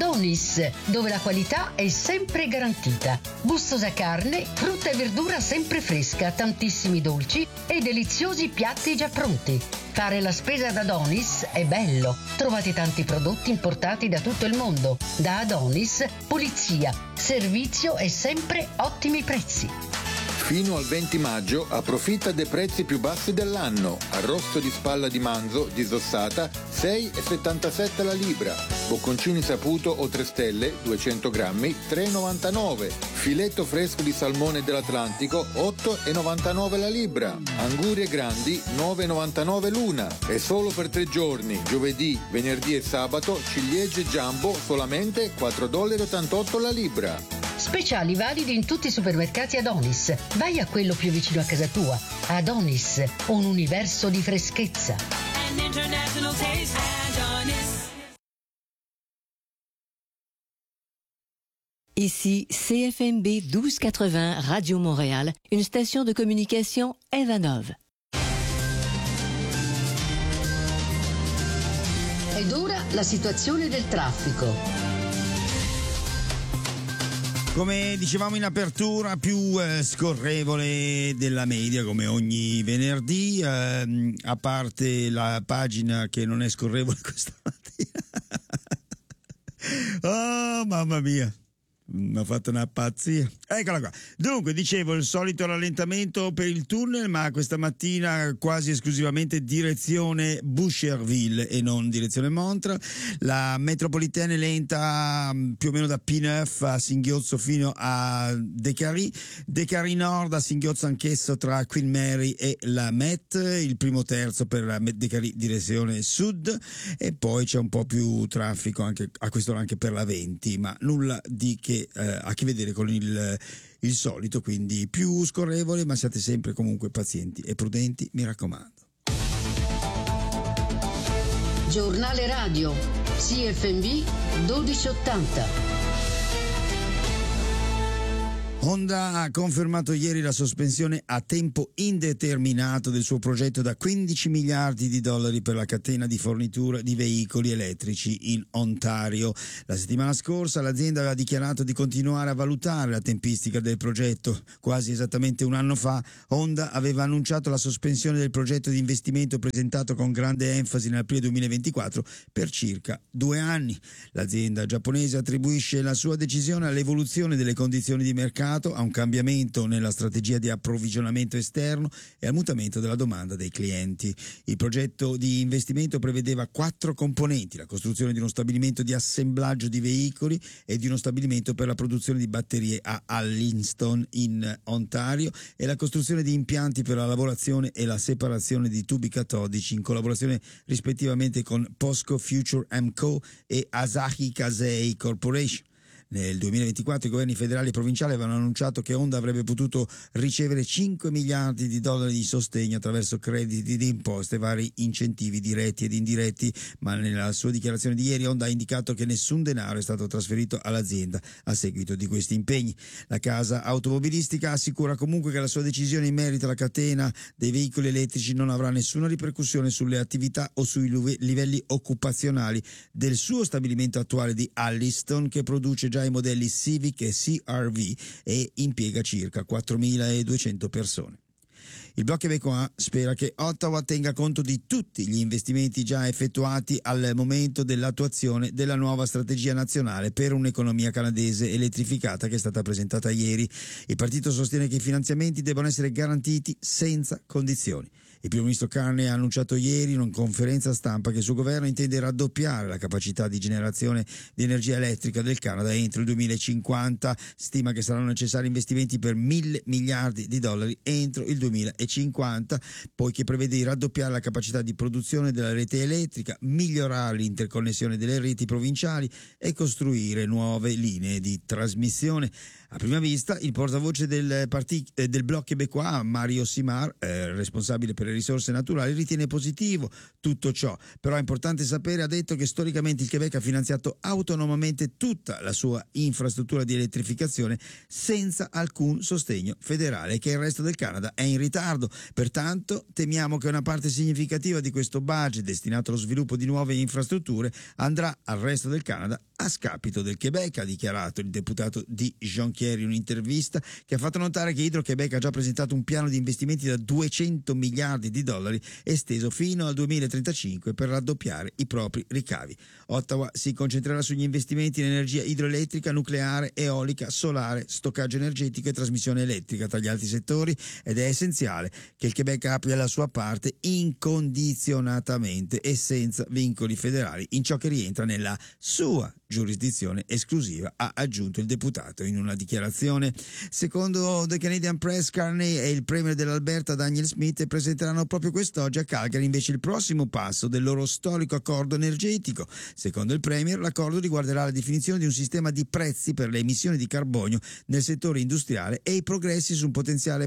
Adonis, dove la qualità è sempre garantita. Gustosa carne, frutta e verdura sempre fresca, tantissimi dolci e deliziosi piatti già pronti. Fare la spesa ad Adonis è bello. Trovate tanti prodotti importati da tutto il mondo. Da Adonis, pulizia, servizio e sempre ottimi prezzi. Fino al 20 maggio approfitta dei prezzi più bassi dell'anno. Arrosto di spalla di manzo disossata 6,77 la libra. Bocconcini saputo o 3 stelle 200 grammi 3,99. Filetto fresco di salmone dell'Atlantico 8,99 la libra. Angurie grandi 9,99 l'una. E solo per 3 giorni, giovedì, venerdì e sabato, ciliegie jumbo solamente $4,88 la libra. Speciali validi in tutti i supermercati Adonis. Vai a quello più vicino a casa tua. Adonis, un universo di freschezza. An international taste, Adonis. Ici CFMB 1280 Radio Montréal, une station de communication Evanov. Ed ora la situazione del traffico. Come dicevamo in apertura, più scorrevole della media come ogni venerdì, a parte la pagina che non è scorrevole questa mattina. Oh mamma mia, mi ha fatto una pazzia. Eccola qua. Dunque, dicevo, il solito rallentamento per il tunnel, ma questa mattina quasi esclusivamente direzione Boucherville e non direzione Montreux. La metropolitana è lenta più o meno da P9 a Singhiozzo fino a Décarie. Décarie Nord a Singhiozzo anch'esso tra Queen Mary e la Met. Il primo terzo per la Décarie direzione sud, e poi c'è un po' più traffico anche a quest'ora anche per la 20, ma nulla di che ha a che vedere con il solito, quindi più scorrevole, ma siate sempre comunque pazienti e prudenti, mi raccomando. Giornale radio CFMB 1280. Honda ha confermato ieri la sospensione a tempo indeterminato del suo progetto da $15 miliardi per la catena di fornitura di veicoli elettrici in Ontario. La settimana scorsa l'azienda aveva dichiarato di continuare a valutare la tempistica del progetto. Quasi esattamente un anno fa Honda aveva annunciato la sospensione del progetto di investimento presentato con grande enfasi nell'aprile 2024 per circa 2 anni. L'azienda giapponese attribuisce la sua decisione all'evoluzione delle condizioni di mercato, a un cambiamento nella strategia di approvvigionamento esterno e al mutamento della domanda dei clienti. Il progetto di investimento prevedeva 4 componenti: la costruzione di uno stabilimento di assemblaggio di veicoli e di uno stabilimento per la produzione di batterie a Alliston in Ontario e la costruzione di impianti per la lavorazione e la separazione di tubi catodici in collaborazione rispettivamente con POSCO Future Co e Asahi Kasei Corporation. Nel 2024 i governi federali e provinciali avevano annunciato che Honda avrebbe potuto ricevere $5 miliardi di sostegno attraverso crediti di imposte e vari incentivi diretti ed indiretti, ma nella sua dichiarazione di ieri Honda ha indicato che nessun denaro è stato trasferito all'azienda a seguito di questi impegni. La casa automobilistica assicura comunque che la sua decisione in merito alla catena dei veicoli elettrici non avrà nessuna ripercussione sulle attività o sui livelli occupazionali del suo stabilimento attuale di Alliston, che produce già i modelli Civic e CR-V e impiega circa 4.200 persone. Il Bloc québécois spera che Ottawa tenga conto di tutti gli investimenti già effettuati al momento dell'attuazione della nuova strategia nazionale per un'economia canadese elettrificata che è stata presentata ieri. Il partito sostiene che i finanziamenti debbano essere garantiti senza condizioni. Il primo ministro Carney ha annunciato ieri in una conferenza stampa che il suo governo intende raddoppiare la capacità di generazione di energia elettrica del Canada entro il 2050. Stima che saranno necessari investimenti per $1.000 miliardi entro il 2050, poiché prevede di raddoppiare la capacità di produzione della rete elettrica, migliorare l'interconnessione delle reti provinciali e costruire nuove linee di trasmissione. A prima vista, il portavoce del Bloc québécois, Mario Simard, responsabile per le risorse naturali ritiene positivo tutto ciò, però è importante sapere, ha detto, che storicamente il Quebec ha finanziato autonomamente tutta la sua infrastruttura di elettrificazione senza alcun sostegno federale e che il resto del Canada è in ritardo. Pertanto temiamo che una parte significativa di questo budget destinato allo sviluppo di nuove infrastrutture andrà al resto del Canada a scapito del Quebec, ha dichiarato il deputato di Jonquière in un'intervista, che ha fatto notare che Hydro-Québec ha già presentato un piano di investimenti da $200 miliardi esteso fino al 2035 per raddoppiare i propri ricavi. Ottawa si concentrerà sugli investimenti in energia idroelettrica, nucleare, eolica, solare, stoccaggio energetico e trasmissione elettrica tra gli altri settori, ed è essenziale che il Quebec abbia la sua parte incondizionatamente e senza vincoli federali in ciò che rientra nella sua giurisdizione esclusiva, ha aggiunto il deputato in una dichiarazione. Secondo The Canadian Press, Carney e il premier dell'Alberta Daniel Smith presenteranno proprio quest'oggi a Calgary invece il prossimo passo del loro storico accordo energetico. Secondo il premier, l'accordo riguarderà la definizione di un sistema di prezzi per le emissioni di carbonio nel settore industriale e i progressi su un potenziale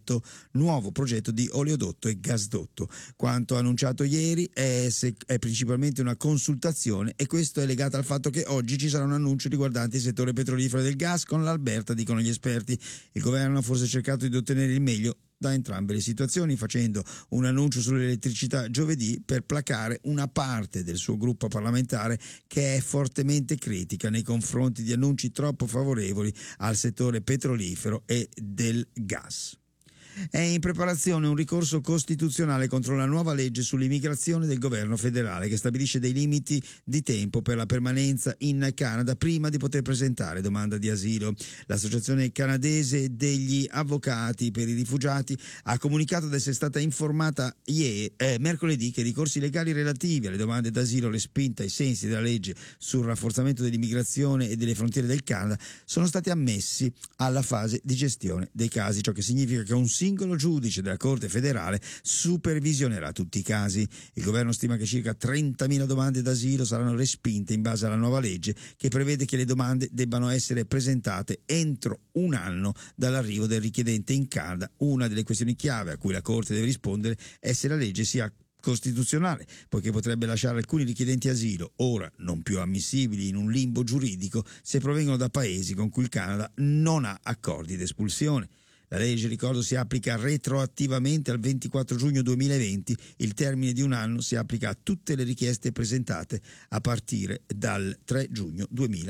nuovo progetto di oleodotto e gasdotto. Quanto annunciato ieri è principalmente una consultazione, e questo è legato al fatto che oggi ci sarà un annuncio riguardante il settore petrolifero e del gas con l'Alberta, dicono gli esperti. Il governo ha forse cercato di ottenere il meglio da entrambe le situazioni, facendo un annuncio sull'elettricità giovedì per placare una parte del suo gruppo parlamentare che è fortemente critica nei confronti di annunci troppo favorevoli al settore petrolifero e del gas. È in preparazione un ricorso costituzionale contro la nuova legge sull'immigrazione del governo federale che stabilisce dei limiti di tempo per la permanenza in Canada prima di poter presentare domanda di asilo. L'Associazione canadese degli avvocati per i rifugiati ha comunicato di essere stata informata mercoledì che i ricorsi legali relativi alle domande d'asilo respinte ai sensi della legge sul rafforzamento dell'immigrazione e delle frontiere del Canada sono stati ammessi alla fase di gestione dei casi, ciò che significa che un singolo giudice della Corte federale supervisionerà tutti i casi. Il governo stima che circa 30.000 domande d'asilo saranno respinte in base alla nuova legge che prevede che le domande debbano essere presentate entro un anno dall'arrivo del richiedente in Canada. Una delle questioni chiave a cui la Corte deve rispondere è se la legge sia costituzionale, poiché potrebbe lasciare alcuni richiedenti asilo, ora non più ammissibili, in un limbo giuridico se provengono da paesi con cui il Canada non ha accordi d'espulsione. La legge, ricordo, si applica retroattivamente al 24 giugno 2020, il termine di un anno si applica a tutte le richieste presentate a partire dal 3 giugno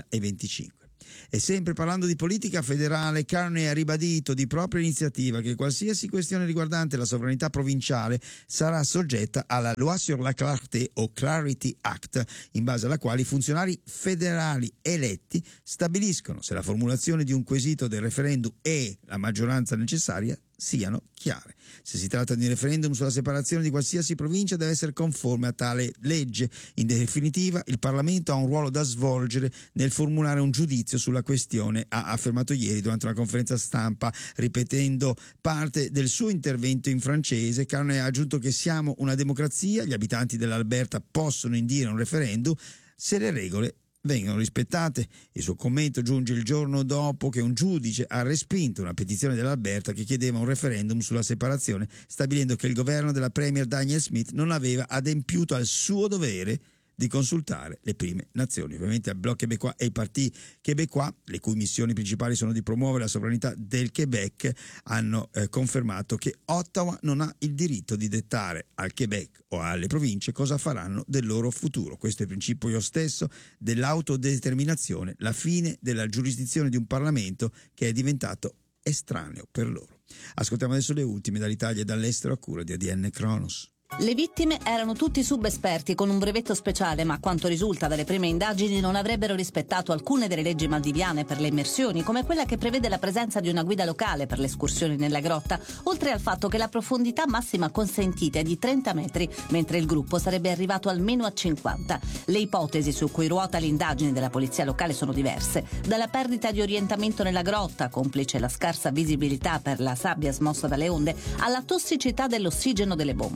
2025. E sempre parlando di politica federale, Carney ha ribadito di propria iniziativa che qualsiasi questione riguardante la sovranità provinciale sarà soggetta alla Loi sur la Clarté o Clarity Act, in base alla quale i funzionari federali eletti stabiliscono se la formulazione di un quesito del referendum e la maggioranza necessaria siano chiare. Se si tratta di un referendum sulla separazione di qualsiasi provincia deve essere conforme a tale legge. In definitiva, il Parlamento ha un ruolo da svolgere nel formulare un giudizio sulla questione, ha affermato ieri durante una conferenza stampa, ripetendo parte del suo intervento in francese. Carney ha aggiunto che siamo una democrazia, gli abitanti dell'Alberta possono indire un referendum se le regole vengono rispettate. Il suo commento giunge il giorno dopo che un giudice ha respinto una petizione dell'Alberta che chiedeva un referendum sulla separazione, stabilendo che il governo della premier Daniel Smith non aveva adempiuto al suo dovere di consultare le prime nazioni. Ovviamente il Bloc québécois e i partiti québécois, le cui missioni principali sono di promuovere la sovranità del Quebec, hanno confermato che Ottawa non ha il diritto di dettare al Quebec o alle province cosa faranno del loro futuro. Questo è il principio stesso dell'autodeterminazione, la fine della giurisdizione di un Parlamento che è diventato estraneo per loro. Ascoltiamo adesso le ultime dall'Italia e dall'estero a cura di ADN Kronos. Le vittime erano tutti subesperti con un brevetto speciale, ma a quanto risulta dalle prime indagini non avrebbero rispettato alcune delle leggi maldiviane per le immersioni, come quella che prevede la presenza di una guida locale per le escursioni nella grotta, oltre al fatto che la profondità massima consentita è di 30 metri, mentre il gruppo sarebbe arrivato almeno a 50. Le ipotesi su cui ruota l'indagine della polizia locale sono diverse, dalla perdita di orientamento nella grotta, complice la scarsa visibilità per la sabbia smossa dalle onde, alla tossicità dell'ossigeno delle bombole.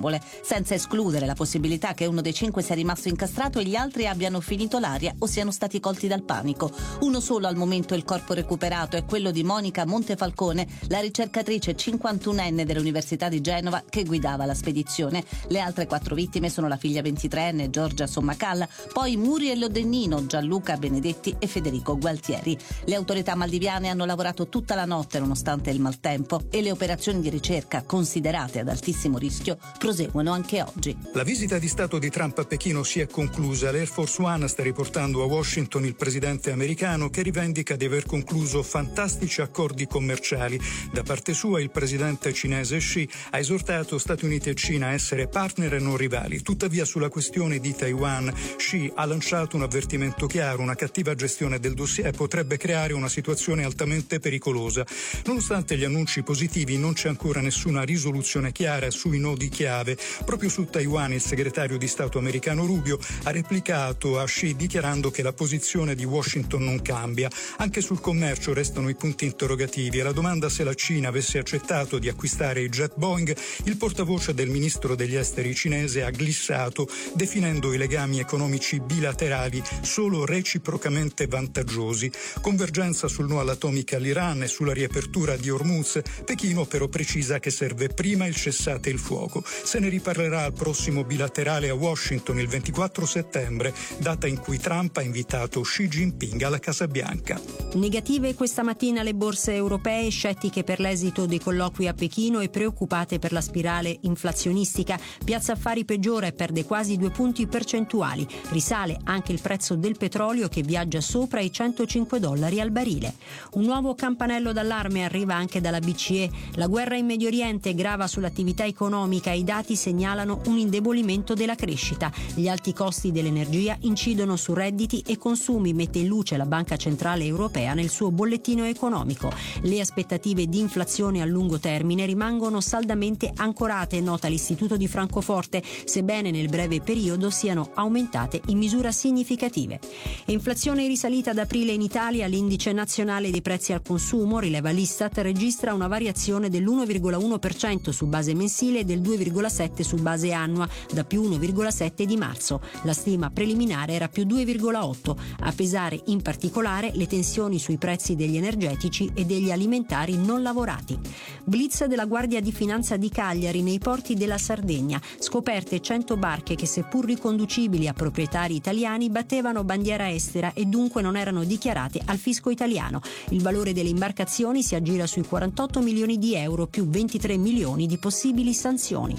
senza escludere la possibilità che uno dei 5 sia rimasto incastrato e gli altri abbiano finito l'aria o siano stati colti dal panico. Uno solo al momento il corpo recuperato è quello di Monica Montefalcone, la ricercatrice 51enne dell'Università di Genova che guidava la spedizione. Le altre 4 vittime sono la figlia 23enne Giorgia Sommacalla, poi Muriel Odennino, Gianluca Benedetti e Federico Gualtieri. Le autorità maldiviane hanno lavorato tutta la notte nonostante il maltempo e le operazioni di ricerca, considerate ad altissimo rischio, proseguono anche oggi. La visita di Stato di Trump a Pechino si è conclusa. L'Air Force One sta riportando a Washington il presidente americano che rivendica di aver concluso fantastici accordi commerciali. Da parte sua il presidente cinese Xi ha esortato Stati Uniti e Cina a essere partner e non rivali. Tuttavia sulla questione di Taiwan Xi ha lanciato un avvertimento chiaro: una cattiva gestione del dossier potrebbe creare una situazione altamente pericolosa. Nonostante gli annunci positivi non c'è ancora nessuna risoluzione chiara sui nodi chiave. Proprio su Taiwan il segretario di Stato americano Rubio ha replicato a Xi dichiarando che la posizione di Washington non cambia. Anche sul commercio restano i punti interrogativi. Alla domanda se la Cina avesse accettato di acquistare i jet Boeing, il portavoce del ministro degli esteri cinese ha glissato, definendo i legami economici bilaterali solo reciprocamente vantaggiosi. Convergenza sul no all'atomica all'Iran e sulla riapertura di Hormuz. Pechino però precisa che serve prima il cessate il fuoco. Se ne riparlerà al prossimo bilaterale a Washington il 24 settembre, data in cui Trump ha invitato Xi Jinping alla Casa Bianca. Negative questa mattina le borse europee, scettiche per l'esito dei colloqui a Pechino e preoccupate per la spirale inflazionistica. Piazza Affari peggiora e perde quasi 2 punti percentuali. Risale anche il prezzo del petrolio che viaggia sopra i $105 al barile. Un nuovo campanello d'allarme arriva anche dalla BCE. La guerra in Medio Oriente grava sull'attività economica e i dati segnalano un indebolimento della crescita. Gli alti costi dell'energia incidono su redditi e consumi, mette in luce la Banca Centrale Europea nel suo bollettino economico. Le aspettative di inflazione a lungo termine rimangono saldamente ancorate, nota l'Istituto di Francoforte, sebbene nel breve periodo siano aumentate in misura significative. Inflazione risalita ad aprile in Italia, l'indice nazionale dei prezzi al consumo, rileva l'Istat, registra una variazione dell'1,1% su base mensile e del 2,7% su base annua, da più 1,7% di marzo. La stima preliminare era più 2,8%, a pesare in particolare le tensioni sui prezzi degli energetici e degli alimentari non lavorati. Blitz della Guardia di Finanza di Cagliari nei porti della Sardegna, scoperte 100 barche che, seppur riconducibili a proprietari italiani, battevano bandiera estera e dunque non erano dichiarate al fisco italiano. Il valore delle imbarcazioni si aggira sui 48 milioni di euro più 23 milioni di possibili sanzioni.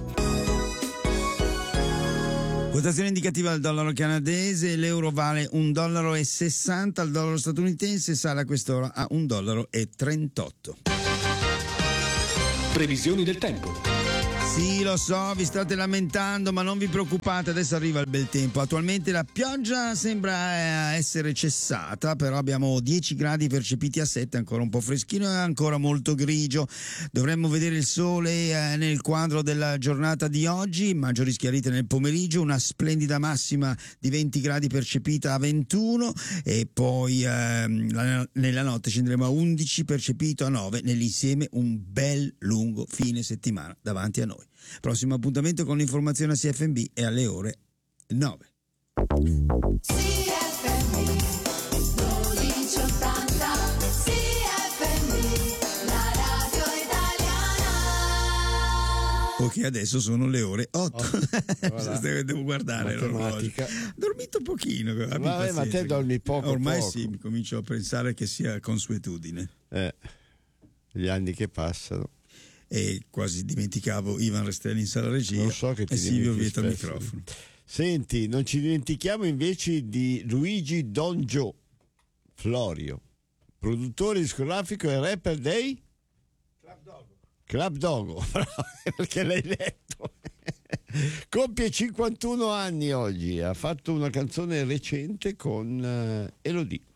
Quotazione indicativa del dollaro canadese: l'euro vale $1,60, il dollaro statunitense sale a quest'ora a $1,38. Previsioni del tempo. Sì, lo so, vi state lamentando, ma non vi preoccupate, adesso arriva il bel tempo. Attualmente la pioggia sembra essere cessata, però abbiamo 10 gradi percepiti a 7, ancora un po' freschino e ancora molto grigio. Dovremmo vedere il sole nel quadro della giornata di oggi, maggiori schiarite nel pomeriggio, una splendida massima di 20 gradi percepita a 21 e poi nella notte scenderemo a 11 percepito a 9, nell'insieme un bel lungo fine settimana davanti a noi. Prossimo appuntamento con l'informazione a CFMB è alle ore 9. CFMB 1280, CFMB, la radio italiana. Ok, adesso sono le ore 8. Voilà. Devo guardare l'orologio. Ho dormito pochino. Ma te dormi poco. Ormai poco. sì, mi comincio a pensare che sia consuetudine. Gli anni che passano. E quasi dimenticavo Ivan Restelli in sala regia. Lo so che ti e Silvio vieta il spesso. microfono. Senti, non ci dimentichiamo invece di Luigi Don Joe Florio, produttore discografico e rapper dei Club Dogo, perché l'hai detto. Compie 51 anni oggi, ha fatto una canzone recente con Elodie.